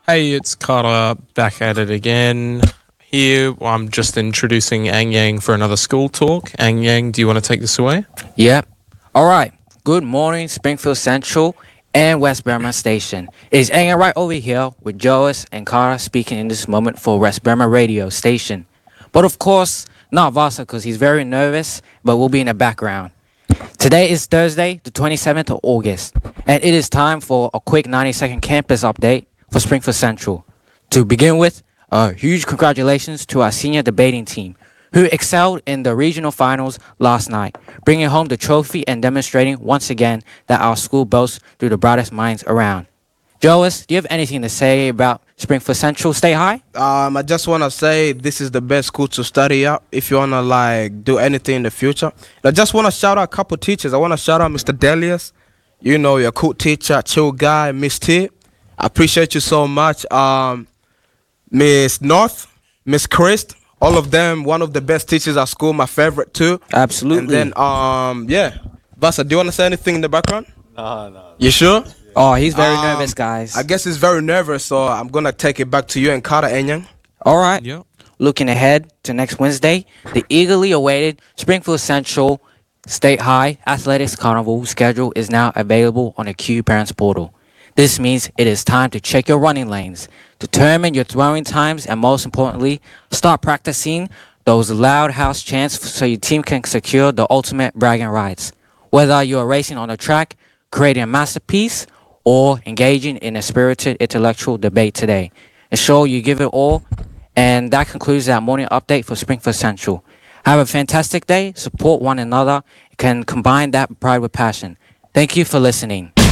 Hey, it's Carter back at it again. Here, I'm just introducing Ang Yang for another school talk. Ang Yang, do you want to take this away? Yep. All right. Good morning, Springfield Central and West Burma Station. It's hanging right over here with Joas and Kara speaking in this moment for West Burma Radio Station. But of course, not Vasa because he's very nervous, but we'll be in the background. Today is Thursday, the 27th of August, and it is time for a quick 90-second campus update for Springfield Central. To begin with, a huge congratulations to our senior debating team, who excelled in the regional finals last night, bringing home the trophy and demonstrating once again that our school boasts through the brightest minds around. Joas, do you have anything to say about Springfield Central Stay High? I just want to say this is the best school to study at if you want to do anything in the future. I just want to shout out a couple teachers. I want to shout out Mr. Delius. You know, you're a cool teacher, chill guy. Miss T, I appreciate you so much. Miss North, Miss Christ, all of them, one of the best teachers at school, my favorite too. Absolutely. And then, yeah. Vasa, do you want to say anything in the background? No. You sure? Oh, he's very nervous, guys. I guess he's very nervous, so I'm going to take it back to you and Carter Enyang. All right. Yeah. Looking ahead to next Wednesday, the eagerly awaited Springfield Central State High Athletics Carnival schedule is now available on the Q Parents portal. This means it is time to check your running lanes, determine your throwing times, and most importantly, start practicing those loud house chants so your team can secure the ultimate bragging rights. Whether you are racing on the track, creating a masterpiece, or engaging in a spirited intellectual debate today, ensure you give it all. And that concludes that morning update for Springfield Central. Have a fantastic day, support one another, and can combine that pride with passion. Thank you for listening.